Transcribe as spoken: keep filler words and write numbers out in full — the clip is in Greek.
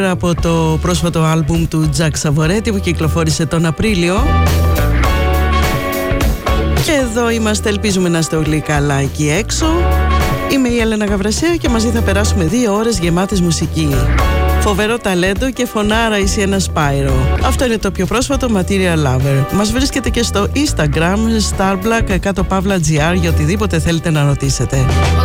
από το πρόσφατο άλμπουμ του Jack Savoretti που κυκλοφόρησε τον Απρίλιο. Και εδώ είμαστε, ελπίζουμε να είστε όλοι καλά εκεί έξω. Είμαι η Έλενα Γαβρασέα και μαζί θα περάσουμε δύο ώρες γεμάτες μουσική. Φοβερό ταλέντο και φωνάρα η Sienna Spyro. Αυτό είναι το πιο πρόσφατο Material Lover. Μας βρίσκεται και στο Instagram Starblack κάτω παύλα τζι αρ για οτιδήποτε θέλετε να ρωτήσετε.